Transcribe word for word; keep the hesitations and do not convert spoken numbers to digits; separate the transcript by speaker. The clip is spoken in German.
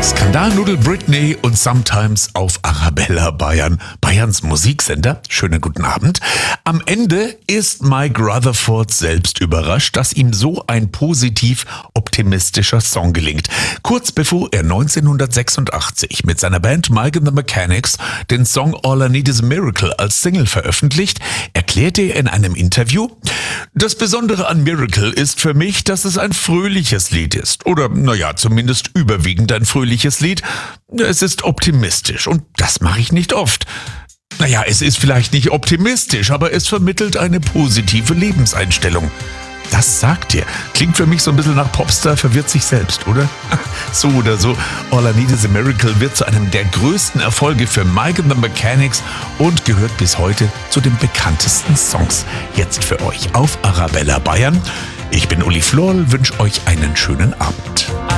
Speaker 1: Skandalnudel Britney und Sometimes auf Arabella Bayern, Bayerns Musiksender. Schönen guten Abend. Am Ende ist Mike Rutherford selbst überrascht, dass ihm so ein positiv optimistischer Song gelingt. Kurz bevor er neunzehnhundertsechsundachtzig mit seiner Band Mike and the Mechanics den Song All I Need Is a Miracle als Single veröffentlicht, erklärte er in einem Interview: Das Besondere an Miracle ist für mich, dass es ein fröhliches Lied ist. Oder, naja, zumindest überwiegend ein fröhliches Lied. Es ist optimistisch und das mache ich nicht oft. Naja, es ist vielleicht nicht optimistisch, aber es vermittelt eine positive Lebenseinstellung. Das sagt ihr. Klingt für mich so ein bisschen nach Popstar verwirrt sich selbst, oder? So oder so, All I Need Is a Miracle wird zu einem der größten Erfolge für Mike and the Mechanics und gehört bis heute zu den bekanntesten Songs. Jetzt für euch auf Arabella Bayern. Ich bin Uli Florl, wünsche euch einen schönen Abend.